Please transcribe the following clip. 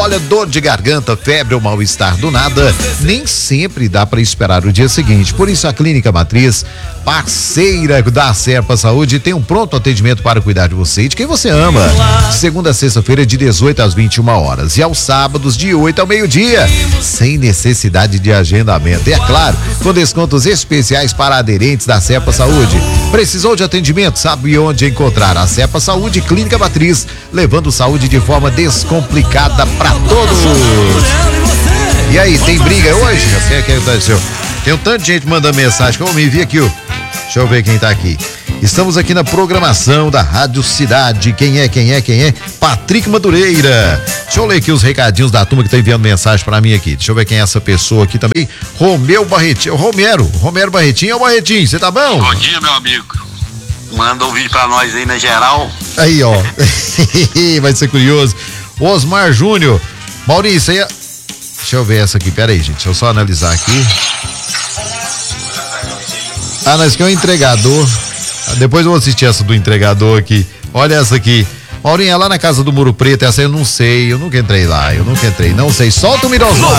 Olha, dor de garganta, febre ou mal-estar do nada, nem sempre dá para esperar o dia seguinte. Por isso a Clínica Matriz, parceira da Serpa Saúde, tem um pronto atendimento para cuidar de você e de quem você ama. Segunda a sexta-feira de 18 às 21 horas e aos sábados de 8 ao meio-dia, sem necessidade de agendamento. E é claro, com descontos especiais para aderentes da Serpa Saúde. Precisou de atendimento? Sabe onde encontrar? A Serpa Saúde Clínica Matriz, levando saúde de forma descomplicada para todos. E aí, tem briga hoje? Tem um tanto de gente mandando mensagem. Como me vi aqui, deixa eu ver quem tá aqui. Estamos aqui na programação da Rádio Cidade. Quem é? Patrick Madureira. Deixa eu ler aqui os recadinhos da turma que tá enviando mensagem pra mim aqui. Deixa eu ver quem é essa pessoa aqui também. Romeu Barretinho. Romero Barretinho. Ô Barretinho, você tá bom? Bom dia, meu amigo. Manda um vídeo pra nós aí na geral. Aí, ó. Vai ser curioso. Osmar Júnior. Maurício, aí. Deixa eu ver essa aqui. Pera aí, gente. Deixa eu só analisar aqui. Nós que é o entregador. Depois eu vou assistir essa do entregador aqui. Olha essa aqui. Maurinha, lá na casa do Muro Preto, essa eu não sei, eu nunca entrei lá, não sei. Solta o Mirosmar.